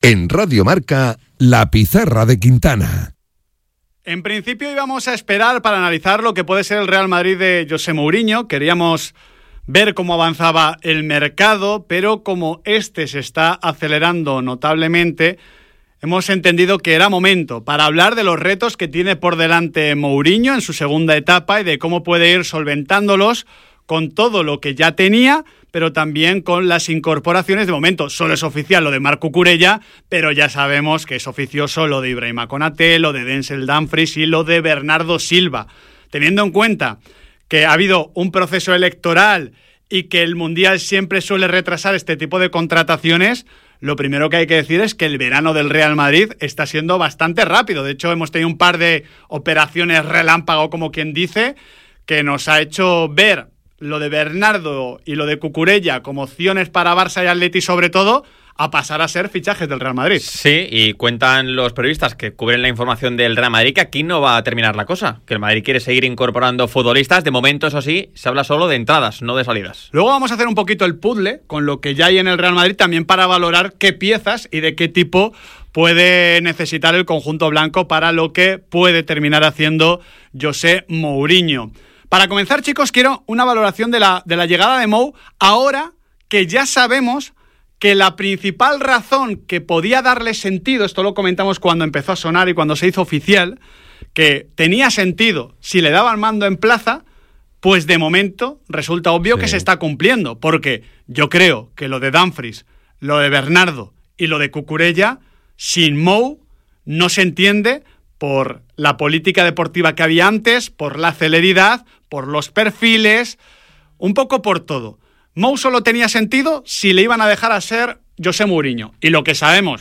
En Radio Marca, La Pizarra de Quintana. En principio íbamos a esperar para analizar lo que puede ser el Real Madrid de José Mourinho. Queríamos ver cómo avanzaba el mercado, pero como este se está acelerando notablemente, hemos entendido que era momento para hablar de los retos que tiene por delante Mourinho en su segunda etapa y de cómo puede ir solventándolos con todo lo que ya tenía, pero también con las incorporaciones. De momento solo es oficial lo de Marc Cucurella, pero ya sabemos que es oficioso lo de Ibrahima Konaté, lo de Denzel Dumfries y lo de Bernardo Silva. Teniendo en cuenta que ha habido un proceso electoral y que el Mundial siempre suele retrasar este tipo de contrataciones, lo primero que hay que decir es que el verano del Real Madrid está siendo bastante rápido. De hecho, hemos tenido un par de operaciones relámpago, como quien dice, que nos ha hecho ver lo de Bernardo y lo de Cucurella como opciones para Barça y Atleti sobre todo, a pasar a ser fichajes del Real Madrid. Sí, y cuentan los periodistas que cubren la información del Real Madrid que aquí no va a terminar la cosa, que el Madrid quiere seguir incorporando futbolistas. De momento, eso sí, se habla solo de entradas, no de salidas. Luego vamos a hacer un poquito el puzzle con lo que ya hay en el Real Madrid, también para valorar qué piezas y de qué tipo puede necesitar el conjunto blanco para lo que puede terminar haciendo José Mourinho. Para comenzar, chicos, quiero una valoración de la llegada de Mou, ahora que ya sabemos que la principal razón que podía darle sentido, esto lo comentamos cuando empezó a sonar y cuando se hizo oficial, que tenía sentido si le daban mando en plaza, pues de momento resulta obvio que se está cumpliendo, porque yo creo que lo de Dumfries, lo de Bernardo y lo de Cucurella, sin Mou no se entiende por la política deportiva que había antes, por la celeridad, por los perfiles, un poco por todo. Mou solo tenía sentido si le iban a dejar a ser José Mourinho. Y lo que sabemos,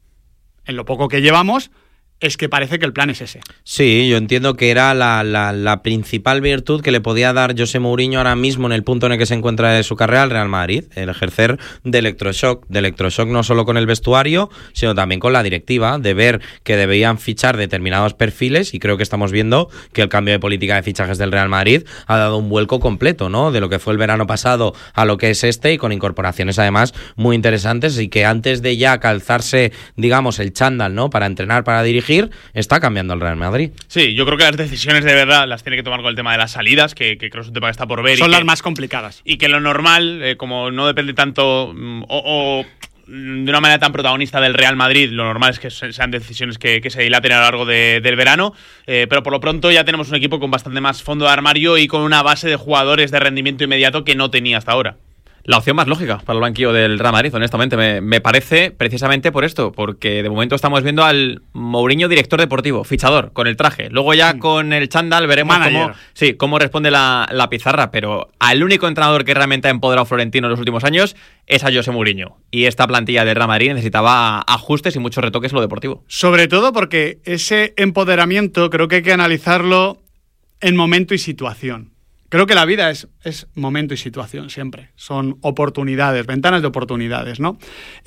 en lo poco que llevamos, es que parece que el plan es ese. Sí, yo entiendo que era la principal virtud que le podía dar José Mourinho ahora mismo en el punto en el que se encuentra de su carrera al Real Madrid, el ejercer de electroshock no solo con el vestuario, sino también con la directiva, de ver que debían fichar determinados perfiles, y creo que estamos viendo que el cambio de política de fichajes del Real Madrid ha dado un vuelco completo, ¿no? De lo que fue el verano pasado a lo que es este, y con incorporaciones además muy interesantes, y que antes de ya calzarse, digamos, el chándal, ¿no?, para entrenar, para dirigir, está cambiando el Real Madrid. Sí, yo creo que las decisiones de verdad las tiene que tomar con el tema de las salidas, que creo que es un tema que está por ver. Son las más complicadas. Y que lo normal, como no depende tanto o de una manera tan protagonista del Real Madrid, lo normal es que sean decisiones que se dilaten a lo largo del verano, pero por lo pronto ya tenemos un equipo con bastante más fondo de armario y con una base de jugadores de rendimiento inmediato que no tenía hasta ahora. La opción más lógica para el banquillo del Real Madrid, honestamente, me parece, precisamente por esto, porque de momento estamos viendo al Mourinho director deportivo, fichador, con el traje. Luego ya con el chándal veremos cómo responde la pizarra, pero al único entrenador que realmente ha empoderado a Florentino en los últimos años es a José Mourinho. Y esta plantilla del Real Madrid necesitaba ajustes y muchos retoques en lo deportivo. Sobre todo porque ese empoderamiento creo que hay que analizarlo en momento y situación. Creo que la vida es momento y situación siempre. Son oportunidades, ventanas de oportunidades, ¿no?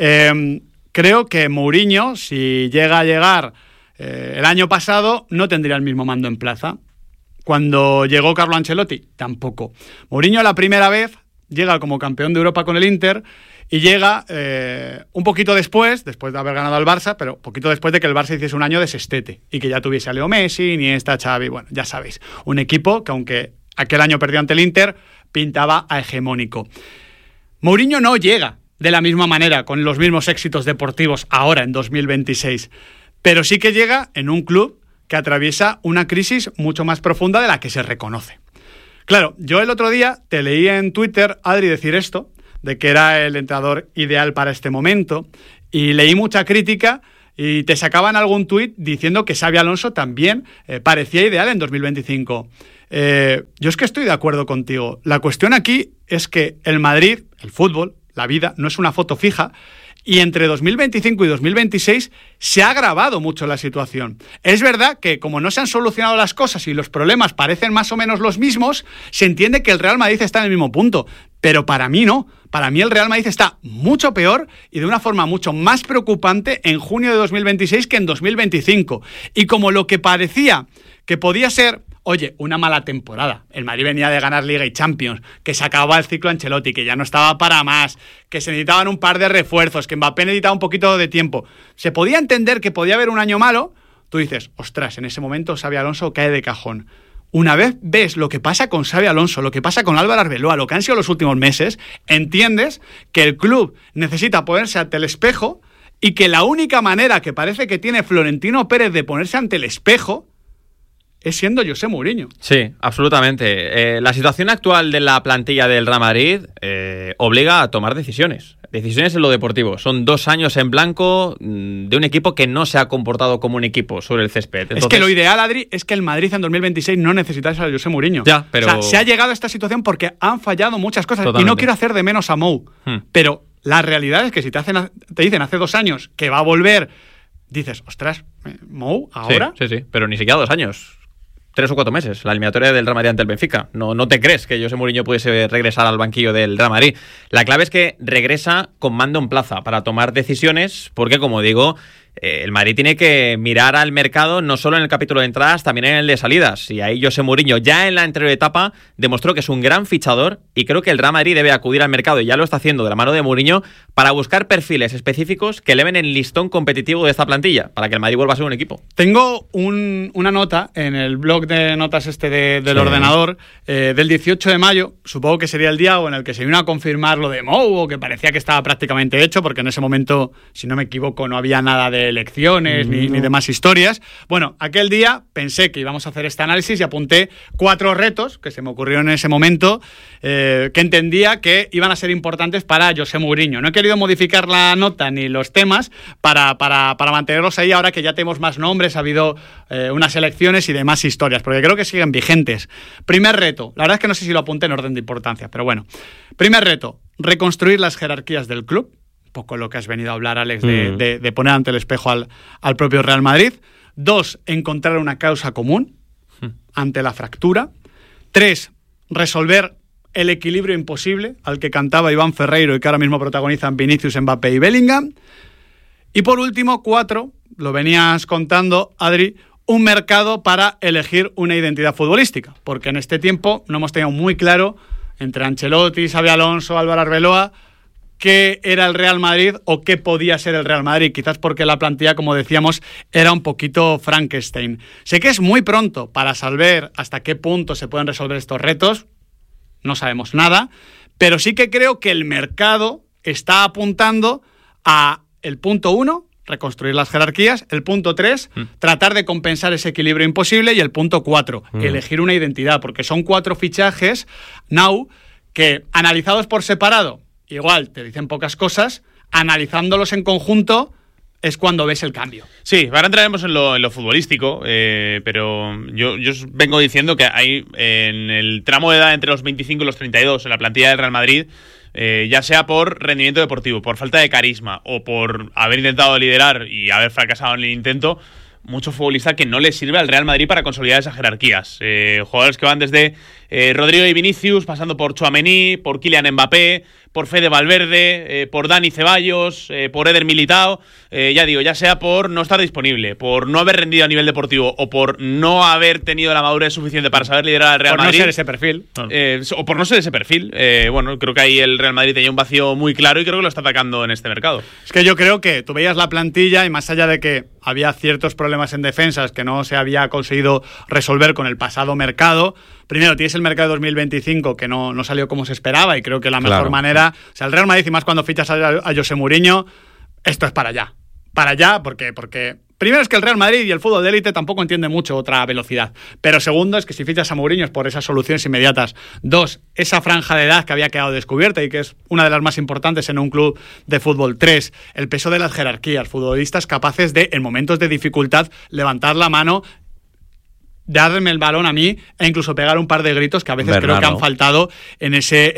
Creo que Mourinho, si llega a llegar el año pasado, no tendría el mismo mando en plaza. Cuando llegó Carlo Ancelotti, tampoco. Mourinho la primera vez llega como campeón de Europa con el Inter y llega un poquito después de haber ganado al Barça, pero poquito después de que el Barça hiciese un año de sextete y que ya tuviese a Leo Messi, Iniesta, Xavi, bueno, ya sabéis. Un equipo que aunque aquel año perdió ante el Inter, pintaba a hegemónico. Mourinho no llega de la misma manera, con los mismos éxitos deportivos ahora en 2026, pero sí que llega en un club que atraviesa una crisis mucho más profunda de la que se reconoce. Claro, yo el otro día te leí en Twitter, Adri, decir esto, de que era el entrenador ideal para este momento, y leí mucha crítica y te sacaban algún tuit diciendo que Xabi Alonso también parecía ideal en 2025. Yo es que estoy de acuerdo contigo. La cuestión aquí es que el Madrid, el fútbol, la vida, no es una foto fija, y entre 2025 y 2026 se ha agravado mucho la situación. Es verdad que como no se han solucionado las cosas y los problemas parecen más o menos los mismos, se entiende que el Real Madrid está en el mismo punto. Pero para mí no. Para mí el Real Madrid está mucho peor y de una forma mucho más preocupante en junio de 2026 que en 2025. Y como lo que parecía que podía ser, oye, una mala temporada. El Madrid venía de ganar Liga y Champions, que se acababa el ciclo Ancelotti, que ya no estaba para más, que se necesitaban un par de refuerzos, que Mbappé necesitaba un poquito de tiempo. Se podía entender que podía haber un año malo. Tú dices, ostras, en ese momento Xabi Alonso cae de cajón. Una vez ves lo que pasa con Xabi Alonso, lo que pasa con Álvaro Arbeloa, lo que han sido los últimos meses, entiendes que el club necesita ponerse ante el espejo y que la única manera que parece que tiene Florentino Pérez de ponerse ante el espejo es siendo José Mourinho. Sí, absolutamente. La situación actual de la plantilla del Real Madrid obliga a tomar decisiones. Decisiones en lo deportivo. Son 2 años en blanco de un equipo que no se ha comportado como un equipo sobre el césped. Entonces, es que lo ideal, Adri, es que el Madrid en 2026 no necesitase a José Mourinho. Ya, pero... O sea, se ha llegado a esta situación porque han fallado muchas cosas. Totalmente. Y no quiero hacer de menos a Mou. Pero la realidad es que si te dicen hace 2 años que va a volver, dices, ostras, Mou, ¿ahora? Sí, pero ni siquiera 2 años. 3 o 4 meses, la eliminatoria del Real Madrid ante el Benfica. No te crees que José Mourinho pudiese regresar al banquillo del Real Madrid. La clave es que regresa con mando en plaza para tomar decisiones, porque, como digo, el Madrid tiene que mirar al mercado no solo en el capítulo de entradas, también en el de salidas. Y ahí José Mourinho, ya en la anterior etapa, demostró que es un gran fichador y creo que el Real Madrid debe acudir al mercado, y ya lo está haciendo de la mano de Mourinho, para buscar perfiles específicos que eleven el listón competitivo de esta plantilla, para que el Madrid vuelva a ser un equipo. Tengo una nota en el blog de notas del ordenador del 18 de mayo, supongo que sería el día en el que se vino a confirmar lo de Mou, o que parecía que estaba prácticamente hecho, porque en ese momento, si no me equivoco, no había nada de elecciones ni demás historias. Bueno, aquel día pensé que íbamos a hacer este análisis y apunté 4 retos que se me ocurrieron en ese momento, que entendía que iban a ser importantes para José Mourinho. No he querido modificar la nota ni los temas para mantenerlos ahí ahora que ya tenemos más nombres, ha habido unas elecciones y demás historias, porque creo que siguen vigentes. Primer reto, la verdad es que no sé si lo apunté en orden de importancia, pero bueno. Primer reto, reconstruir las jerarquías del club. Un poco lo que has venido a hablar, Alex, de poner ante el espejo al propio Real Madrid. 2, encontrar una causa común ante la fractura. 3, resolver el equilibrio imposible al que cantaba Iván Ferreiro y que ahora mismo protagonizan Vinicius, Mbappé y Bellingham. Y por último, 4, lo venías contando, Adri, un mercado para elegir una identidad futbolística, porque en este tiempo no hemos tenido muy claro entre Ancelotti, Xabi Alonso, Álvaro Arbeloa, qué era el Real Madrid o qué podía ser el Real Madrid, quizás porque la plantilla, como decíamos, era un poquito Frankenstein. Sé que es muy pronto para saber hasta qué punto se pueden resolver estos retos, no sabemos nada, pero sí que creo que el mercado está apuntando a el punto 1, reconstruir las jerarquías, el punto 3, tratar de compensar ese equilibrio imposible, y el punto 4, elegir una identidad, porque son 4 fichajes, now, que analizados por separado, igual te dicen pocas cosas, analizándolos en conjunto es cuando ves el cambio. Sí, ahora entraremos en lo futbolístico, pero yo os vengo diciendo que hay en el tramo de edad entre los 25 y los 32 en la plantilla del Real Madrid, ya sea por rendimiento deportivo, por falta de carisma o por haber intentado liderar y haber fracasado en el intento, mucho futbolista que no le sirve al Real Madrid para consolidar esas jerarquías. Jugadores que van desde Rodrigo y Vinicius, pasando por Tchouaméni, por Kylian Mbappé, por Fede Valverde, por Dani Ceballos, por Eder Militao, ya digo, ya sea por no estar disponible, por no haber rendido a nivel deportivo o por no haber tenido la madurez suficiente para saber liderar al Real Madrid. Por no ser ese perfil. O por no ser ese perfil. Bueno, creo que ahí el Real Madrid tenía un vacío muy claro y creo que lo está atacando en este mercado. Es que yo creo que tú veías la plantilla y más allá de que había ciertos problemas en defensas que no se había conseguido resolver con el pasado mercado, primero tienes el mercado de 2025 que no salió como se esperaba, y creo que la mejor manera, o sea, el Real Madrid, y más cuando fichas a José Mourinho, esto es para allá. Para allá, porque primero es que el Real Madrid y el fútbol de élite tampoco entiende mucho otra velocidad. Pero segundo es que si fichas a Mourinho es por esas soluciones inmediatas. 2, esa franja de edad que había quedado descubierta y que es una de las más importantes en un club de fútbol. 3, el peso de las jerarquías. Futbolistas capaces de, en momentos de dificultad, levantar la mano, darme el balón a mí e incluso pegar un par de gritos que a veces creo que han faltado en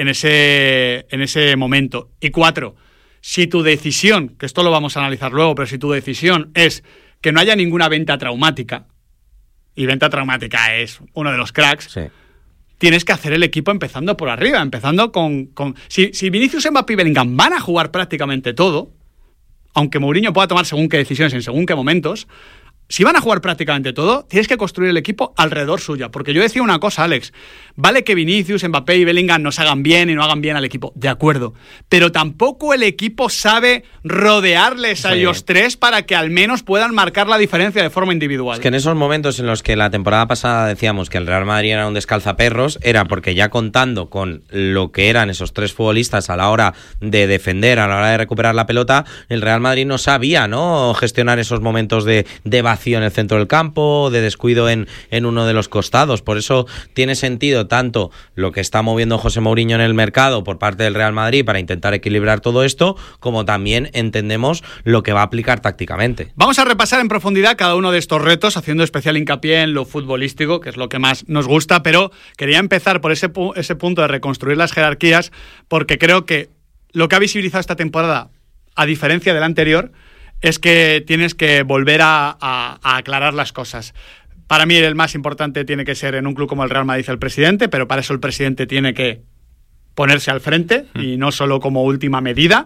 ese momento. Y 4, si tu decisión, que esto lo vamos a analizar luego, pero si tu decisión es que no haya ninguna venta traumática, y venta traumática es uno de los cracks, tienes que hacer el equipo empezando por arriba, empezando con si Vinicius, Mbappé y Bellingham van a jugar prácticamente todo, aunque Mourinho pueda tomar según qué decisiones en según qué momentos, si van a jugar prácticamente todo, tienes que construir el equipo alrededor suya. Porque yo decía una cosa, Alex, vale que Vinicius, Mbappé y Bellingham nos hagan bien y no hagan bien al equipo, de acuerdo, pero tampoco el equipo sabe rodearles a ellos tres para que al menos puedan marcar la diferencia de forma individual. Es que en esos momentos en los que la temporada pasada decíamos que el Real Madrid era un descalzaperros, era porque ya contando con lo que eran esos tres futbolistas a la hora de defender, a la hora de recuperar la pelota, el Real Madrid no sabía, ¿no?, gestionar esos momentos de vacío en el centro del campo, de descuido en uno de los costados. Por eso tiene sentido tanto lo que está moviendo José Mourinho en el mercado por parte del Real Madrid para intentar equilibrar todo esto, como también entendemos lo que va a aplicar tácticamente. Vamos a repasar en profundidad cada uno de estos retos, haciendo especial hincapié en lo futbolístico, que es lo que más nos gusta, pero quería empezar por ese punto de reconstruir las jerarquías, porque creo que lo que ha visibilizado esta temporada, a diferencia de la anterior, es que tienes que volver a aclarar las cosas. Para mí el más importante tiene que ser en un club como el Real Madrid el presidente, pero para eso el presidente tiene que ponerse al frente y no solo como última medida.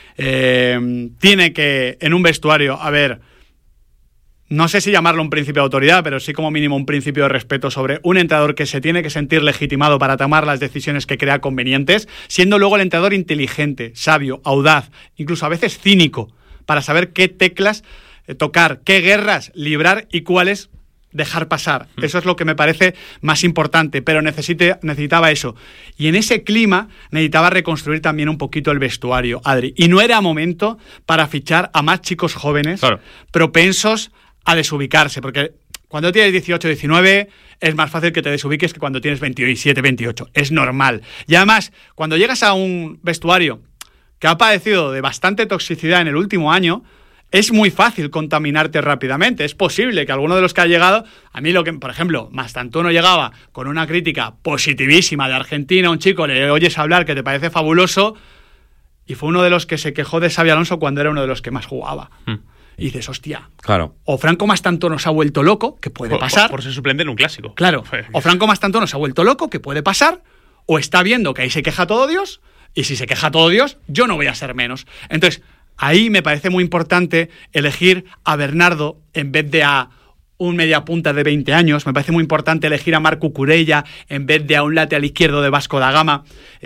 Tiene que, en un vestuario, no sé si llamarlo un principio de autoridad, pero sí como mínimo un principio de respeto sobre un entrenador que se tiene que sentir legitimado para tomar las decisiones que crea convenientes, siendo luego el entrenador inteligente, sabio, audaz, incluso a veces cínico, para saber qué teclas tocar, qué guerras librar y cuáles dejar pasar. Eso es lo que me parece más importante, pero necesitaba eso. Y en ese clima necesitaba reconstruir también un poquito el vestuario, Adri. Y no era momento para fichar a más chicos jóvenes, claro, propensos a desubicarse, porque cuando tienes 18, 19 es más fácil que te desubiques que cuando tienes 27, 28. Es normal. Y además, cuando llegas a un vestuario que ha padecido de bastante toxicidad en el último año, es muy fácil contaminarte rápidamente. Es posible que alguno de los que ha llegado, a mí lo que, por ejemplo, Mastantuono llegaba con una crítica positivísima de Argentina, un chico le oyes hablar que te parece fabuloso, y fue uno de los que se quejó de Xabi Alonso cuando era uno de los que más jugaba. Y dices, hostia, claro. O Franco Mastantuono se ha vuelto loco, que puede pasar. Por ser suplente en un clásico. Claro, o Franco Mastantuono se ha vuelto loco, que puede pasar, o está viendo que ahí se queja todo Dios, y si se queja todo Dios, yo no voy a ser menos. Entonces, ahí me parece muy importante elegir a Bernardo en vez de a un mediapunta de 20 años. Me parece muy importante elegir a Marc Cucurella en vez de a un lateral izquierdo de Vasco da Gama.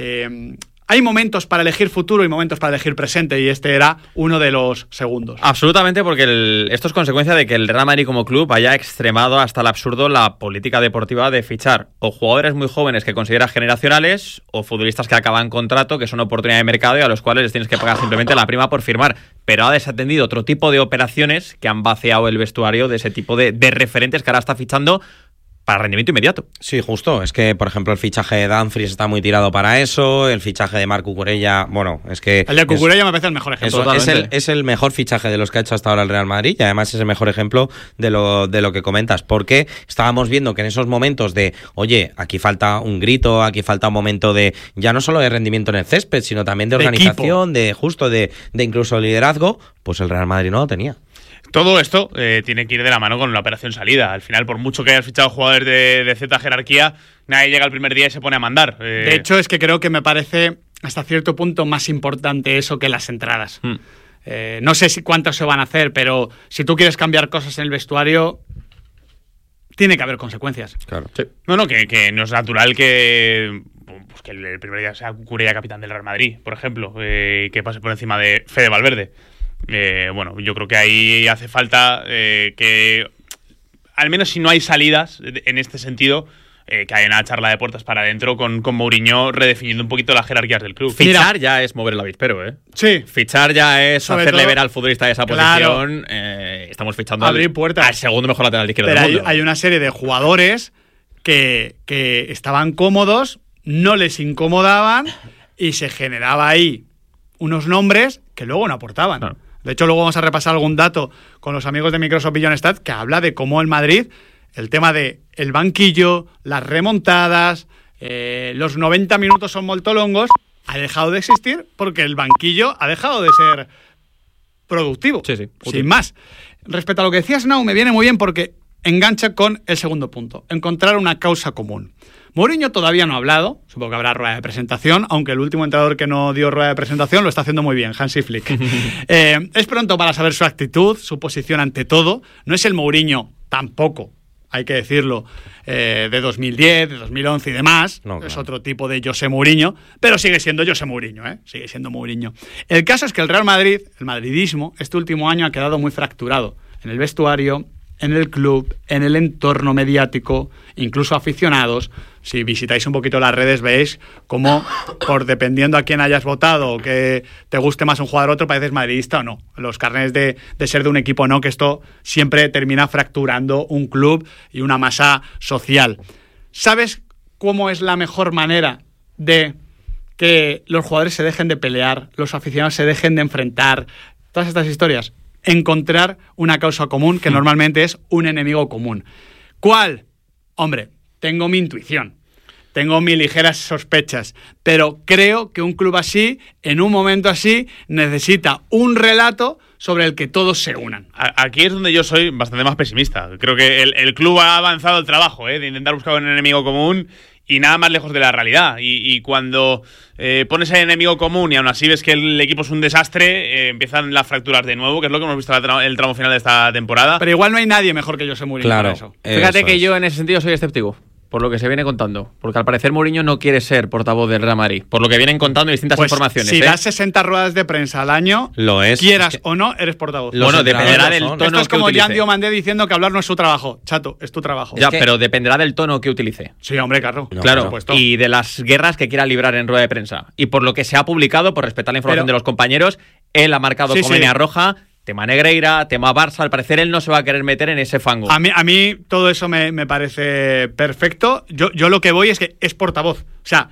Hay momentos para elegir futuro y momentos para elegir presente, y este era uno de los segundos. Absolutamente, porque esto es consecuencia de que el Real Madrid como club haya extremado hasta el absurdo la política deportiva de fichar o jugadores muy jóvenes que considera generacionales o futbolistas que acaban contrato, que son oportunidad de mercado y a los cuales les tienes que pagar simplemente la prima por firmar. Pero ha desatendido otro tipo de operaciones que han vaciado el vestuario de ese tipo de referentes que ahora está fichando para rendimiento inmediato. Sí, justo. Es que, por ejemplo, el fichaje de Dumfries está muy tirado para eso. El fichaje de Marc Cucurella, bueno, es que... El de Cucurella me parece el mejor ejemplo. Es el mejor fichaje de los que ha hecho hasta ahora el Real Madrid, y además es el mejor ejemplo de lo que comentas, porque estábamos viendo que en esos momentos de, oye, aquí falta un grito, aquí falta un momento de, ya no solo de rendimiento en el césped, sino también de organización, de incluso liderazgo, pues el Real Madrid no lo tenía. Todo esto tiene que ir de la mano con la operación salida. Al final, por mucho que hayas fichado jugadores de Z jerarquía, nadie llega el primer día y se pone a mandar. De hecho, es que creo que me parece hasta cierto punto más importante eso que las entradas. No sé cuántos se van a hacer, pero si tú quieres cambiar cosas en el vestuario, tiene que haber consecuencias. Claro. Sí. No, que no es natural que el primer día sea Cucurella capitán del Real Madrid, por ejemplo, que pase por encima de Fede Valverde. Bueno, yo creo que ahí hace falta que, al menos si no hay salidas en este sentido, que haya una charla de puertas para adentro con Mourinho redefiniendo un poquito las jerarquías del club. Fichar ya es mover el avispero, ¿eh? Sí. Fichar ya es sobre hacerle todo, ver al futbolista de esa posición. Estamos fichando abrir puertas al segundo mejor lateral izquierdo del mundo. Hay una serie de jugadores que estaban cómodos, no les incomodaban y se generaba ahí unos nombres que luego no aportaban. Claro. De hecho, luego vamos a repasar algún dato con los amigos de Microsoft Billion Stat que habla de cómo el Madrid, el tema de el banquillo, las remontadas, los 90 minutos son moltolongos, ha dejado de existir porque el banquillo ha dejado de ser productivo. Sí, útil. Sin más. Respecto a lo que decías, Nau, me viene muy bien porque engancha con el segundo punto, encontrar una causa común. Mourinho todavía no ha hablado, supongo que habrá rueda de presentación, aunque el último entrenador que no dio rueda de presentación lo está haciendo muy bien, Hansi Flick. Es pronto para saber su actitud, su posición ante todo. No es el Mourinho tampoco, hay que decirlo, de 2010, de 2011 y demás. No, claro. Es otro tipo de José Mourinho, pero sigue siendo José Mourinho, ¿eh? Sigue siendo Mourinho. El caso es que el Real Madrid, el madridismo, este último año ha quedado muy fracturado en el vestuario, en el club, en el entorno mediático, incluso aficionados. Si visitáis un poquito las redes veis cómo, dependiendo a quién hayas votado o que te guste más un jugador o otro, pareces madridista o no. Los carnets de ser de un equipo o no, que esto siempre termina fracturando un club y una masa social. ¿Sabes cómo es la mejor manera de que los jugadores se dejen de pelear, los aficionados se dejen de enfrentar? Todas estas historias. Encontrar una causa común, que normalmente es un enemigo común. ¿Cuál? Hombre, tengo mi intuición, tengo mis ligeras sospechas, pero creo que un club así, en un momento así, necesita un relato sobre el que todos se unan. Aquí es donde yo soy bastante más pesimista. Creo que el club ha avanzado el trabajo, de intentar buscar un enemigo común y nada más lejos de la realidad. Y cuando pones el enemigo común y aún así ves que el equipo es un desastre, empiezan las fracturas de nuevo, que es lo que hemos visto el tramo final de esta temporada. Pero igual no hay nadie mejor que José Mourinho para eso. Fíjate que yo en ese sentido soy escéptico, por lo que se viene contando. Porque al parecer Mourinho no quiere ser portavoz del Real Madrid, por lo que vienen contando distintas informaciones. Si das 60 ruedas de prensa al año, lo es. Quieras o no, eres portavoz. Bueno, dependerá del tono que utilice. Esto es como Jan Diomandé diciendo que hablar no es su trabajo. Chato, es tu trabajo. Ya, pero dependerá del tono que utilice. Sí, hombre, claro. Claro, y de las guerras que quiera librar en rueda de prensa. Y por lo que se ha publicado, por respetar la información de los compañeros, él ha marcado como línea roja tema Negreira, tema Barça. Al parecer él no se va a querer meter en ese fango. A mí todo eso me parece perfecto. Yo lo que voy es que es portavoz. O sea,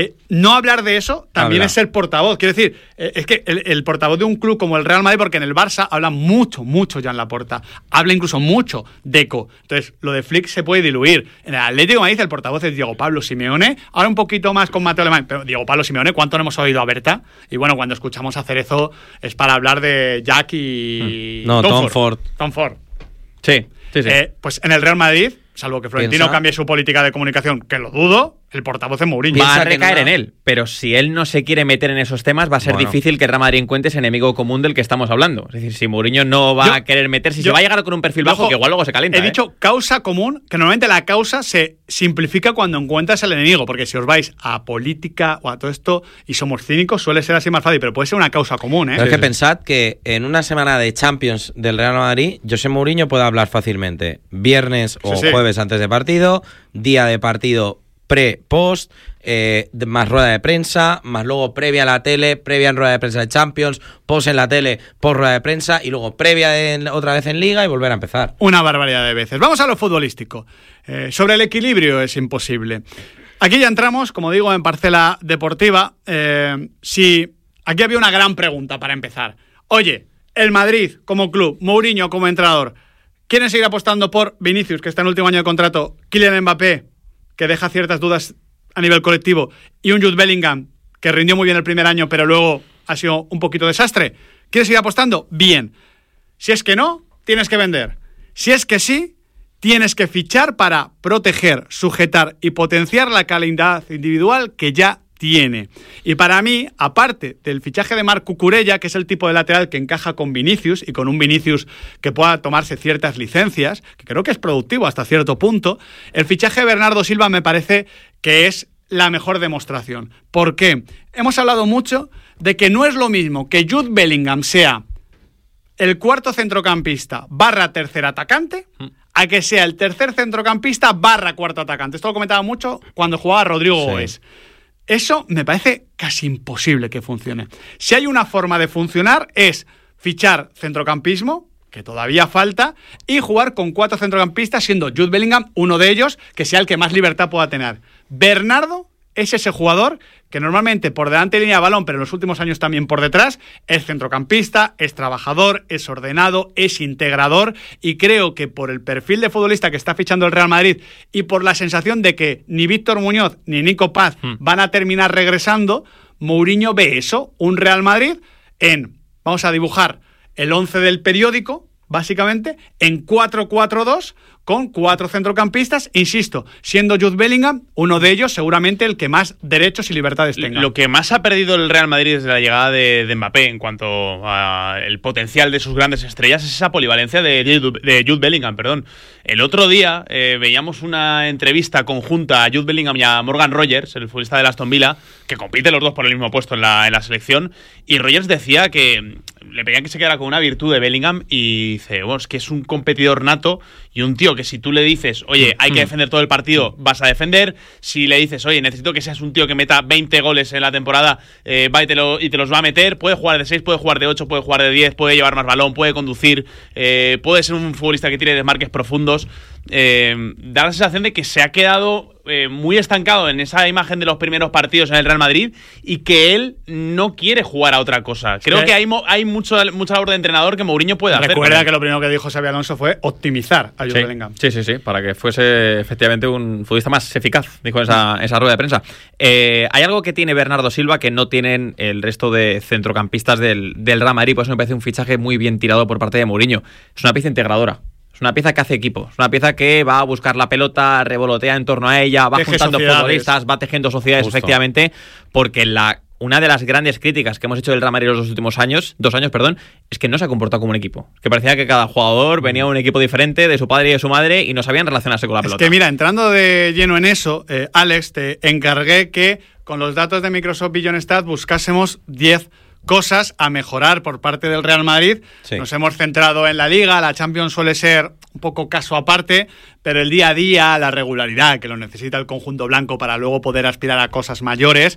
no hablar de eso también es ser portavoz. Quiero decir, es que el portavoz de un club como el Real Madrid, porque en el Barça habla mucho Jan Laporta, habla incluso mucho Deco. Entonces, lo de Flick se puede diluir. En el Atlético de Madrid el portavoz es Diego Pablo Simeone, ahora un poquito más con Mateo Alemán, pero Diego Pablo Simeone, ¿cuánto no hemos oído a Berta? Y bueno, cuando escuchamos a Cerezo es para hablar de Jack y Tom Ford. Tom Ford. Sí. Pues en el Real Madrid, salvo que Florentino cambie su política de comunicación, que lo dudo, el portavoz es Mourinho. Va a recaer en él, pero si él no se quiere meter en esos temas, va a ser difícil que el Real Madrid encuentre ese enemigo común del que estamos hablando. Es decir, si Mourinho no va a querer meterse, si se va a llegar con un perfil bajo, que igual luego se calienta. He dicho causa común, que normalmente la causa se simplifica cuando encuentras el enemigo, porque si os vais a política o a todo esto y somos cínicos, suele ser así más fácil, pero puede ser una causa común, ¿eh? Pero es que pensad que en una semana de Champions del Real Madrid, José Mourinho puede hablar fácilmente viernes o jueves antes de partido, día de partido pre-post, más rueda de prensa, más luego previa a la tele, previa en rueda de prensa de Champions, post en la tele, post rueda de prensa y luego previa otra vez en Liga y volver a empezar. Una barbaridad de veces. Vamos a lo futbolístico. Sobre el equilibrio es imposible. Aquí ya entramos, como digo, en parcela deportiva. Aquí había una gran pregunta para empezar. Oye, el Madrid como club, Mourinho como entrenador, ¿quieren seguir apostando por Vinicius, que está en el último año de contrato, Kylian Mbappé, que deja ciertas dudas a nivel colectivo, y un Jude Bellingham, que rindió muy bien el primer año, pero luego ha sido un poquito desastre? ¿Quieres seguir apostando? Bien. Si es que no, tienes que vender. Si es que sí, tienes que fichar para proteger, sujetar y potenciar la calidad individual que ya tiene. Y para mí, aparte del fichaje de Marc Cucurella, que es el tipo de lateral que encaja con Vinicius y con un Vinicius que pueda tomarse ciertas licencias, que creo que es productivo hasta cierto punto, el fichaje de Bernardo Silva me parece que es la mejor demostración. ¿Por qué? Hemos hablado mucho de que no es lo mismo que Jude Bellingham sea el cuarto centrocampista / tercer atacante a que sea el tercer centrocampista / cuarto atacante. Esto lo comentaba mucho cuando jugaba Rodrigo Goes. Eso me parece casi imposible que funcione. Si hay una forma de funcionar es fichar centrocampismo, que todavía falta, y jugar con 4 centrocampistas, siendo Jude Bellingham uno de ellos, que sea el que más libertad pueda tener. Bernardo es ese jugador que normalmente por delante de línea de balón, pero en los últimos años también por detrás, es centrocampista, es trabajador, es ordenado, es integrador, y creo que por el perfil de futbolista que está fichando el Real Madrid y por la sensación de que ni Víctor Muñoz ni Nico Paz van a terminar regresando, Mourinho ve eso, un Real Madrid vamos a dibujar el 11 del periódico, básicamente, en 4-4-2, con 4 centrocampistas, insisto, siendo Jude Bellingham uno de ellos, seguramente el que más derechos y libertades tenga. Lo que más ha perdido el Real Madrid desde la llegada de Mbappé en cuanto al potencial de sus grandes estrellas es esa polivalencia de Jude Bellingham, perdón. El otro día veíamos una entrevista conjunta a Jude Bellingham y a Morgan Rogers, el futbolista del Aston Villa, que compiten los dos por el mismo puesto en la selección, y Rogers decía que le pedían que se quedara con una virtud de Bellingham y dice, bueno, es que es un competidor nato y un tío que si tú le dices, oye, hay que defender todo el partido, vas a defender. Si le dices, oye, necesito que seas un tío que meta 20 goles en la temporada, va y te los va a meter, puede jugar de 6, puede jugar de 8, puede jugar de 10, puede llevar más balón, puede conducir, puede ser un futbolista que tire desmarques profundos. Da la sensación de que se ha quedado muy estancado en esa imagen de los primeros partidos en el Real Madrid y que él no quiere jugar a otra cosa. Creo que hay mucha labor de entrenador que Mourinho puede hacer. Recuerda que lo primero que dijo Xabi Alonso fue optimizar a Jude Bellingham. Sí, para que fuese efectivamente un futbolista más eficaz, dijo esa rueda de prensa. Hay algo que tiene Bernardo Silva que no tienen el resto de centrocampistas del Real Madrid, por eso me parece un fichaje muy bien tirado por parte de Mourinho. Es una pieza integradora. Es una pieza que hace equipo, es una pieza que va a buscar la pelota, revolotea en torno a ella, va juntando futbolistas, va tejiendo sociedades. Justo. Efectivamente, porque una de las grandes críticas que hemos hecho del Real Madrid los últimos 2 años, es que no se ha comportado como un equipo. Que parecía que cada jugador venía de un equipo diferente, de su padre y de su madre, y no sabían relacionarse con la pelota. Es que mira, entrando de lleno en eso, Alex, te encargué que con los datos de Microsoft Vision Stat buscásemos 10 cosas a mejorar por parte del Real Madrid. Sí. Nos hemos centrado en la Liga, la Champions suele ser un poco caso aparte, pero el día a día, la regularidad que lo necesita el conjunto blanco para luego poder aspirar a cosas mayores,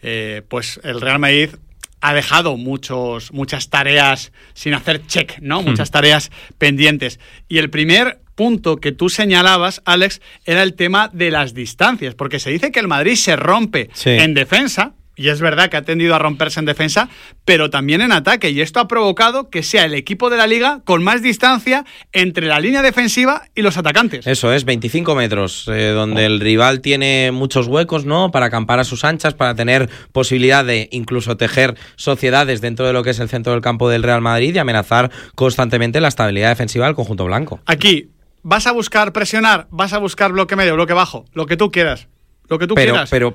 pues el Real Madrid ha dejado muchas tareas sin hacer check, ¿no? Muchas tareas pendientes. Y el primer punto que tú señalabas, Alex, era el tema de las distancias, porque se dice que el Madrid se rompe en defensa. Y es verdad que ha tendido a romperse en defensa, pero también en ataque. Y esto ha provocado que sea el equipo de la Liga con más distancia entre la línea defensiva y los atacantes. Eso es, 25 metros, donde el rival tiene muchos huecos, ¿no? Para acampar a sus anchas, para tener posibilidad de incluso tejer sociedades dentro de lo que es el centro del campo del Real Madrid y amenazar constantemente la estabilidad defensiva del conjunto blanco. Aquí, ¿vas a buscar presionar? ¿Vas a buscar bloque medio, bloque bajo? Lo que tú quieras. Lo que tú quieras. Pero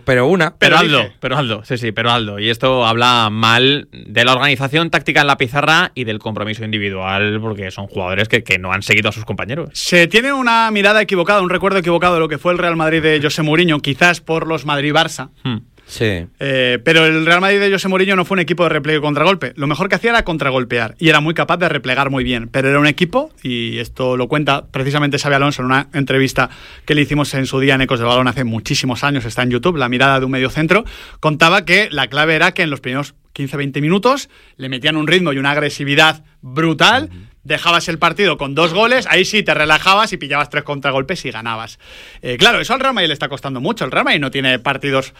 Aldo. Y esto habla mal de la organización táctica en la pizarra y del compromiso individual, porque son jugadores que no han seguido a sus compañeros. Se tiene una mirada equivocada, un recuerdo equivocado de lo que fue el Real Madrid de José Mourinho, quizás por los Madrid-Barça. Sí. Pero el Real Madrid de José Mourinho no fue un equipo de repliegue y contragolpe. Lo mejor que hacía era contragolpear y era muy capaz de replegar muy bien. Pero era un equipo, y esto lo cuenta precisamente Xabi Alonso en una entrevista que le hicimos en su día en Ecos de Balón hace muchísimos años, está en YouTube, La mirada de un mediocentro, contaba que la clave era que en los primeros 15-20 minutos le metían un ritmo y una agresividad brutal. Dejabas el partido con 2 goles, ahí sí te relajabas y pillabas 3 contragolpes y ganabas. Claro, eso al Real Madrid le está costando mucho. El Real Madrid no tiene partidos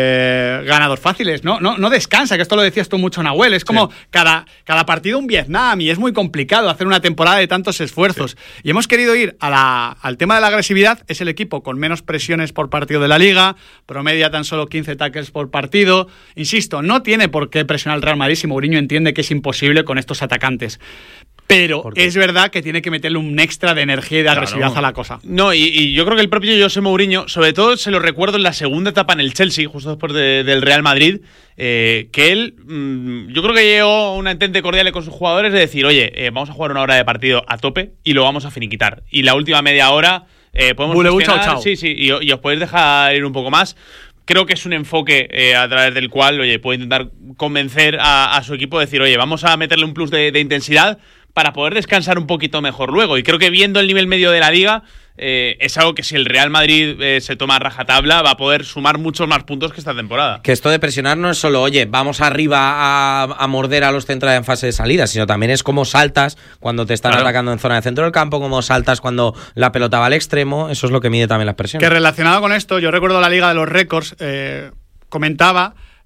ganados fáciles, no descansa, que esto lo decías tú mucho, Nahuel. Es como cada partido un Vietnam y es muy complicado hacer una temporada de tantos esfuerzos. Y hemos querido ir al tema de la agresividad. Es el equipo con menos presiones por partido de la Liga, promedia tan solo 15 tackles por partido. Insisto, no tiene por qué presionar al Real Madrid si Mourinho entiende que es imposible con estos atacantes. Pero es verdad que tiene que meterle un extra de energía y de agresividad a la cosa. No, y yo creo que el propio José Mourinho, sobre todo se lo recuerdo en la segunda etapa en el Chelsea, justo después del Real Madrid, que él, yo creo que llegó una entente cordial con sus jugadores de decir, oye, vamos a jugar una hora de partido a tope y lo vamos a finiquitar. Y la última media hora podemos chao. Sí, y os podéis dejar ir un poco más. Creo que es un enfoque a través del cual, oye, puede intentar convencer a su equipo, decir, oye, vamos a meterle un plus de intensidad para poder descansar un poquito mejor luego. Y creo que viendo el nivel medio de la Liga, es algo que si el Real Madrid se toma a rajatabla, va a poder sumar muchos más puntos que esta temporada. Que esto de presionar no es solo, oye, vamos arriba a morder a los centrales en fase de salida, sino también es cómo saltas cuando te están atacando en zona de centro del campo, cómo saltas cuando la pelota va al extremo. Eso es lo que mide también las presiones. Que relacionado con esto, yo recuerdo la Liga de los Récords, comentaba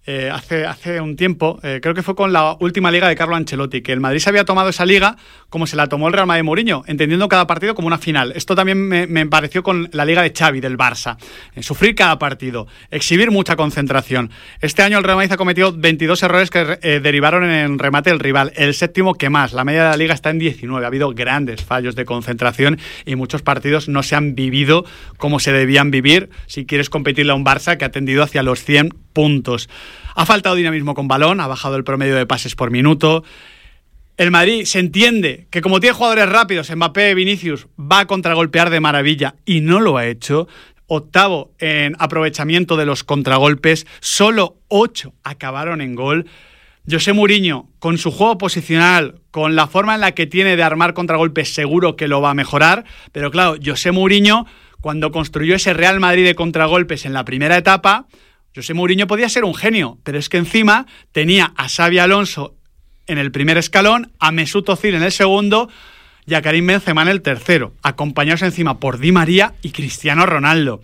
hace un tiempo, creo que fue con la última liga de Carlo Ancelotti, que el Madrid se había tomado esa liga como se la tomó el Real Madrid de Mourinho, entendiendo cada partido como una final. Esto también me pareció con la liga de Xavi, del Barça. Sufrir cada partido, exhibir mucha concentración. Este año el Real Madrid ha cometido 22 errores que derivaron en el remate del rival, el séptimo que más. La media de la liga está en 19. Ha habido grandes fallos de concentración y muchos partidos no se han vivido como se debían vivir si quieres competirle a un Barça que ha tendido hacia los 100 puntos. Ha faltado dinamismo con balón, ha bajado el promedio de pases por minuto. El Madrid se entiende que como tiene jugadores rápidos, Mbappé, Vinicius, va a contragolpear de maravilla y no lo ha hecho. Octavo en aprovechamiento de los contragolpes, solo 8 acabaron en gol. José Mourinho, con su juego posicional, con la forma en la que tiene de armar contragolpes, seguro que lo va a mejorar, pero claro, José Mourinho, cuando construyó ese Real Madrid de contragolpes en la primera etapa, José Mourinho podía ser un genio, pero es que encima tenía a Xabi Alonso en el primer escalón, a Mesut Özil en el segundo y a Karim Benzema en el tercero, acompañados encima por Di María y Cristiano Ronaldo.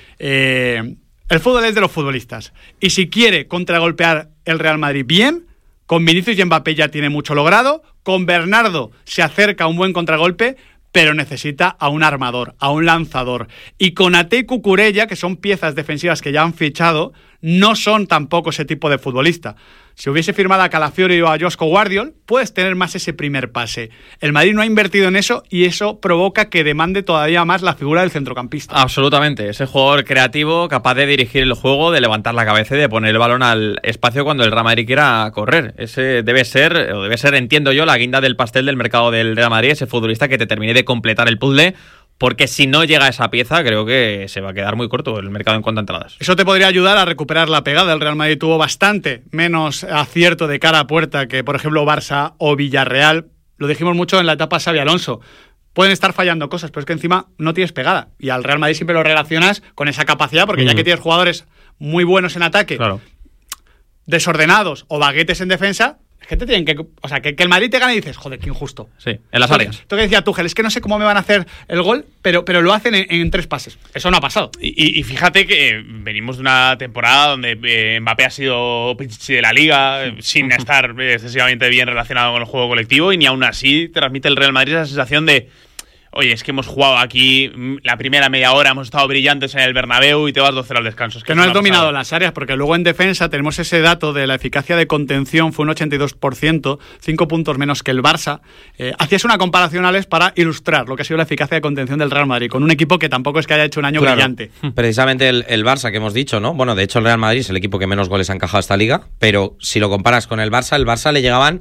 El fútbol es de los futbolistas, y si quiere contragolpear el Real Madrid bien, con Vinicius y Mbappé ya tiene mucho logrado, con Bernardo se acerca a un buen contragolpe, pero necesita a un armador, a un lanzador. Y Konaté y Cucurella, que son piezas defensivas que ya han fichado, no son tampoco ese tipo de futbolista. Si hubiese firmado a Calafiori o a Josko Guardiol, puedes tener más ese primer pase. El Madrid no ha invertido en eso y eso provoca que demande todavía más la figura del centrocampista. Absolutamente. Ese jugador creativo, capaz de dirigir el juego, de levantar la cabeza y de poner el balón al espacio cuando el Real Madrid quiera correr. Ese debe ser, entiendo yo, la guinda del pastel del mercado del Real Madrid, ese futbolista que te termine de completar el puzzle. Porque si no llega a esa pieza, creo que se va a quedar muy corto el mercado en cuanto a entradas. Eso te podría ayudar a recuperar la pegada. El Real Madrid tuvo bastante menos acierto de cara a puerta que, por ejemplo, Barça o Villarreal. Lo dijimos mucho en la etapa Xabi Alonso. Pueden estar fallando cosas, pero es que encima no tienes pegada. Y al Real Madrid siempre lo relacionas con esa capacidad, porque ya que tienes jugadores muy buenos en ataque, claro, desordenados o baguetes en defensa, es que te tienen que... O sea, que el Madrid te gane y dices, joder, qué injusto. Sí, en las áreas. Esto que decía Tuchel, es que no sé cómo me van a hacer el gol, pero lo hacen en 3 pases. Eso no ha pasado. Y fíjate que venimos de una temporada donde Mbappé ha sido Pichichi de la Liga, sin estar excesivamente bien relacionado con el juego colectivo, y ni aún así transmite el Real Madrid esa sensación de... Oye, es que hemos jugado aquí la primera media hora, hemos estado brillantes en el Bernabéu y te vas 2-0 al descanso. Es que no has dominado las áreas, porque luego en defensa tenemos ese dato de la eficacia de contención, fue un 82%, 5 puntos menos que el Barça. Hacías una comparación, Alex, para ilustrar lo que ha sido la eficacia de contención del Real Madrid, con un equipo que tampoco es que haya hecho un año brillante. Precisamente el Barça que hemos dicho, ¿no? Bueno, de hecho el Real Madrid es el equipo que menos goles ha encajado esta liga, pero si lo comparas con el Barça le llegaban...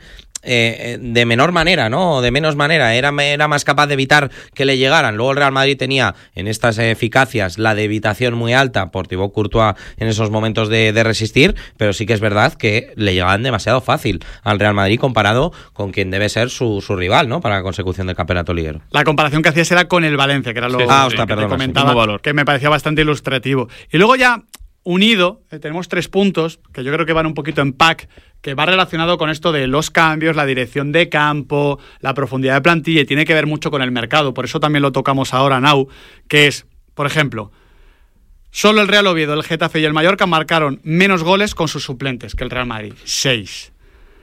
de menor manera, ¿no? De menos manera, era más capaz de evitar que le llegaran. Luego el Real Madrid tenía en estas eficacias la de evitación muy alta por Thibaut Courtois en esos momentos de resistir, pero sí que es verdad que le llegaban demasiado fácil al Real Madrid comparado con quien debe ser su rival, ¿no? Para la consecución del campeonato liguero. La comparación que hacías era con el Valencia, que era lo que te comentaba, que me parecía bastante ilustrativo. Y luego ya unido, tenemos 3 puntos que yo creo que van un poquito en pack, que va relacionado con esto de los cambios, la dirección de campo, la profundidad de plantilla, y tiene que ver mucho con el mercado. Por eso también lo tocamos ahora, Nau, que es, por ejemplo, solo el Real Oviedo, el Getafe y el Mallorca marcaron menos goles con sus suplentes que el Real Madrid, 6.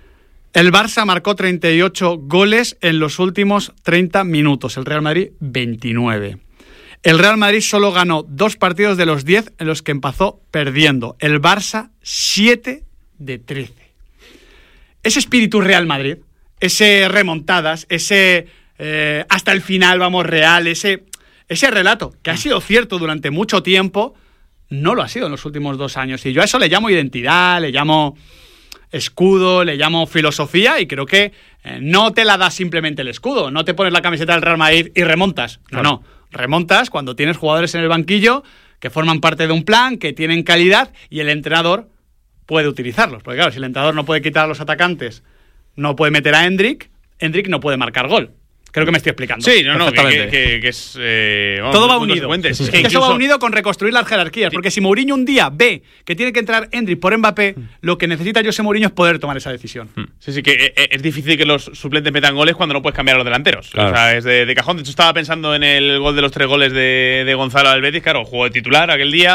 El Barça marcó 38 goles en los últimos 30 minutos, el Real Madrid 29. El Real Madrid solo ganó 2 partidos de los 10 en los que empezó perdiendo. El Barça 7 de 13. Ese espíritu Real Madrid, ese remontadas, ese hasta el final vamos Real, ese relato que ha sido cierto durante mucho tiempo, no lo ha sido en los últimos 2 años. Y yo a eso le llamo identidad, le llamo escudo, le llamo filosofía, y creo que no te la da simplemente el escudo, no te pones la camiseta del Real Madrid y remontas. No. Remontas cuando tienes jugadores en el banquillo que forman parte de un plan, que tienen calidad, y el entrenador puede utilizarlos. Porque claro, si el entrenador no puede quitar a los atacantes, no puede meter a Hendrik no puede marcar gol. Creo que me estoy explicando. Sí, que es... todo va unido. Es que eso va unido con reconstruir las jerarquías. Sí. Porque si Mourinho un día ve que tiene que entrar Hendrik por Mbappé, lo que necesita José Mourinho es poder tomar esa decisión. Sí, que es difícil que los suplentes metan goles cuando no puedes cambiar a los delanteros. Claro. O sea, es de cajón. De hecho, estaba pensando en el gol de los 3 goles de Gonzalo al Betis. Claro, jugó de titular aquel día.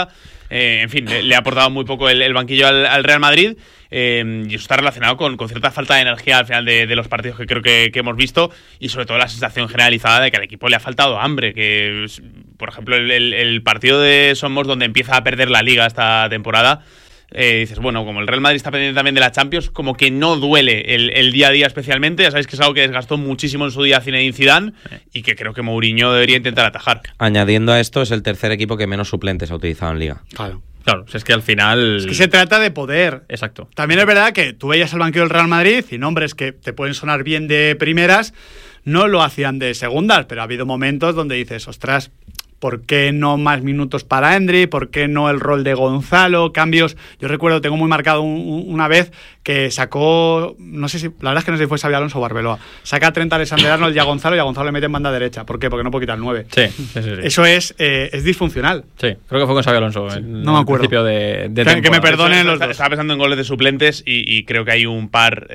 En fin, le ha aportado muy poco el banquillo al Real Madrid. Y eso está relacionado con cierta falta de energía al final de los partidos que creo que hemos visto, y sobre todo la sensación generalizada de que al equipo le ha faltado hambre. Que, por ejemplo, el partido de Somos, donde empieza a perder la Liga esta temporada, dices, bueno, como el Real Madrid está pendiente también de la Champions, como que no duele el día a día especialmente. Ya sabéis que es algo que desgastó muchísimo en su día Zinedine Zidane y que creo que Mourinho debería intentar atajar. Añadiendo a esto, es el tercer equipo que menos suplentes ha utilizado en Liga. Claro, es que al final... Es que se trata de poder. Exacto. También es verdad que tú veías el banquillo del Real Madrid y nombres que te pueden sonar bien de primeras, no lo hacían de segundas, pero ha habido momentos donde dices, ostras, ¿por qué no más minutos para Endri? ¿Por qué no el rol de Gonzalo? Cambios. Yo recuerdo, tengo muy marcado una vez que sacó, no sé si, la verdad es que no sé si fue Xabi Alonso o Arbeloa, saca a Trent Alexander-Arnold y a Gonzalo le mete en banda derecha. ¿Por qué? Porque no puede quitar el 9. Sí. Eso es disfuncional. Sí, creo que fue con Xabi Alonso. No me acuerdo. Principio de que me perdonen los dos. Estaba pensando en goles de suplentes y creo que hay un par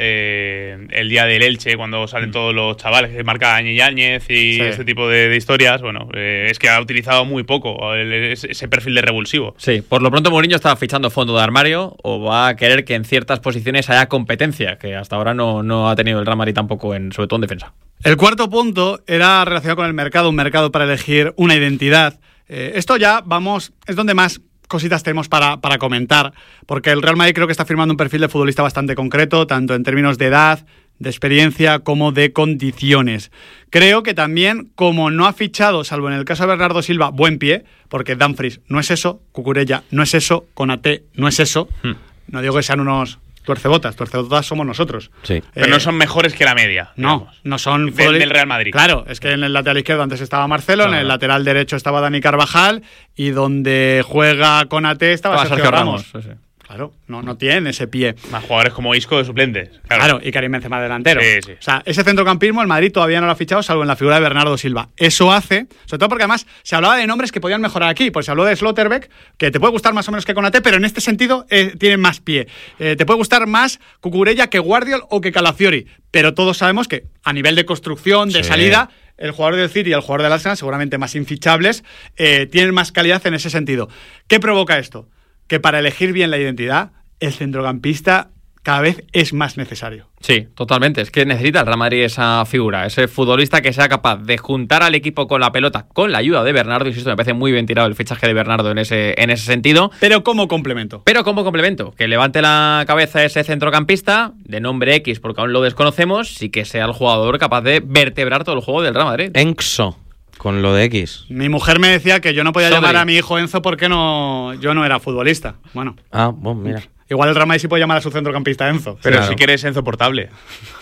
el día del Elche, cuando salen todos los chavales que marca Añe Yáñez y este tipo de historias. Bueno, es que ha utilizado muy poco ese perfil de revulsivo. Sí, por lo pronto Mourinho está fichando fondo de armario, o va a querer que en ciertas posiciones haya competencia, que hasta ahora no ha tenido el Real Madrid tampoco, sobre todo en defensa. El cuarto punto era relacionado con el mercado, un mercado para elegir una identidad. Esto ya es donde más cositas tenemos para comentar, porque el Real Madrid creo que está firmando un perfil de futbolista bastante concreto, tanto en términos de edad, de experiencia, como de condiciones. Creo que también, como no ha fichado, salvo en el caso de Bernardo Silva, buen pie, porque Dumfries no es eso, Cucurella no es eso, Konaté no es eso. No digo que sean unos tuercebotas somos nosotros. Sí. Pero no son mejores que la media. No son del Real Madrid. Claro, es que en el lateral izquierdo antes estaba Marcelo, en el lateral derecho estaba Dani Carvajal, y donde juega Konaté estaba Sergio Ramos. Sí. Claro, no tienen ese pie. Más jugadores como Isco de suplentes. Claro, y Karim Benzema delantero. Sí. O sea, ese centrocampismo el Madrid todavía no lo ha fichado, salvo en la figura de Bernardo Silva. Eso hace, sobre todo porque además se hablaba de nombres que podían mejorar aquí. Pues se habló de Slotterbeck, que te puede gustar más o menos que Konaté, pero en este sentido tiene más pie. Te puede gustar más Cucurella que Guardiol o que Calafiori. Pero todos sabemos que a nivel de construcción, de salida, el jugador del City y el jugador del Arsenal, seguramente más infichables, tienen más calidad en ese sentido. ¿Qué provoca esto? Que para elegir bien la identidad, el centrocampista cada vez es más necesario. Sí, totalmente. Es que necesita el Real Madrid esa figura, ese futbolista que sea capaz de juntar al equipo con la pelota, con la ayuda de Bernardo. Insisto, me parece muy bien tirado el fichaje de Bernardo en ese sentido. Pero como complemento. Que levante la cabeza ese centrocampista, de nombre X, porque aún lo desconocemos, y que sea el jugador capaz de vertebrar todo el juego del Real Madrid. Enzo. Con lo de X. Mi mujer me decía que yo no podía llamar a mi hijo Enzo porque yo no era futbolista. Bueno, mira. Igual el Real Madrid sí puede llamar a su centrocampista Enzo. Pero claro. si quieres Enzo Portable.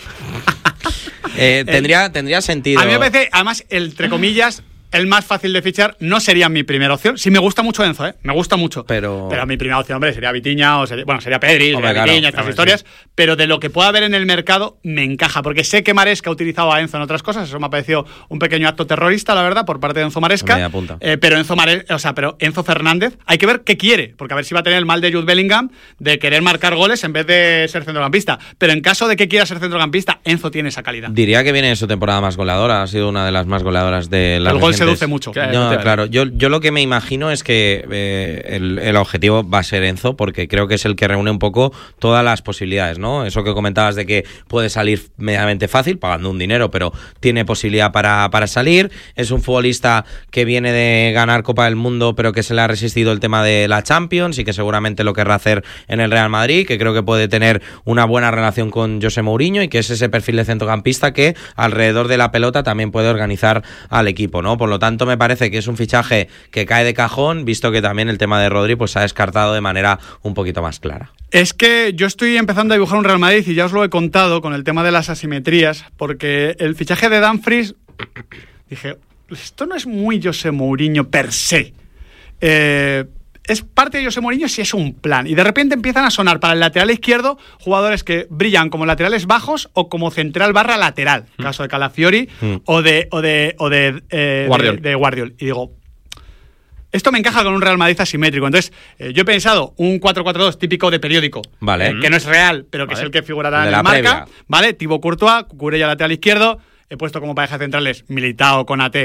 Tendría sentido. A mí me parece, además, entre comillas, el más fácil de fichar no sería mi primera opción. Sí, me gusta mucho Enzo, me gusta mucho. Pero mi primera opción, hombre, sería Vitinha o sería Pedri, sería Vitinha, estas historias. Sí. Pero de lo que pueda haber en el mercado, me encaja. Porque sé que Maresca ha utilizado a Enzo en otras cosas. Eso me ha parecido un pequeño acto terrorista, la verdad, por parte de Enzo Maresca. Pero Enzo Fernández, hay que ver qué quiere. Porque a ver si va a tener el mal de Jude Bellingham de querer marcar goles en vez de ser centrocampista. Pero en caso de que quiera ser centrocampista, Enzo tiene esa calidad. Diría que viene en su temporada más goleadora. Ha sido una de las más goleadoras de la. El gol seduce mucho. Claro, yo lo que me imagino es que el objetivo va a ser Enzo, porque creo que es el que reúne un poco todas las posibilidades, ¿no? Eso que comentabas de que puede salir medianamente fácil, pagando un dinero, pero tiene posibilidad para salir. Es un futbolista que viene de ganar Copa del Mundo, pero que se le ha resistido el tema de la Champions y que seguramente lo querrá hacer en el Real Madrid, que creo que puede tener una buena relación con José Mourinho y que es ese perfil de centrocampista que alrededor de la pelota también puede organizar al equipo, ¿no? Por lo tanto, me parece que es un fichaje que cae de cajón, visto que también el tema de Rodri pues se ha descartado de manera un poquito más clara. Es que yo estoy empezando a dibujar un Real Madrid y ya os lo he contado con el tema de las asimetrías, porque el fichaje de Dumfries, dije, esto no es muy José Mourinho per se. Es parte de José Mourinho si es un plan. Y de repente empiezan a sonar para el lateral izquierdo jugadores que brillan como laterales bajos o como central barra lateral. Caso de Calafiori o de Guardiol. Y digo, esto me encaja con un Real Madrid asimétrico. Entonces, yo he pensado un 4-4-2 típico de periódico. Vale. Que no es real, pero que es el que figurará en la marca. Vale, Thibaut Courtois, Cucurella lateral izquierdo. He puesto como pareja centrales Militao, Konaté,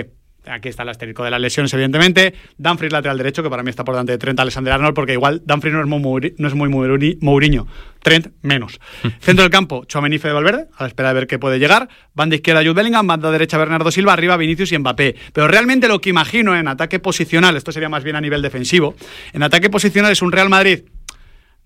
Aquí está el asterisco de las lesiones, evidentemente. Dumfries, lateral derecho, que para mí está por delante de Trent Alexander-Arnold, porque igual Dumfries no es muy Mourinho. Trent, menos. Centro del campo, Tchouaméni, Fede Valverde, a la espera de ver qué puede llegar. Banda izquierda, Jude Bellingham. Banda derecha, Bernardo Silva. Arriba, Vinicius y Mbappé. Pero realmente lo que imagino en ataque posicional, esto sería más bien a nivel defensivo, en ataque posicional es un Real Madrid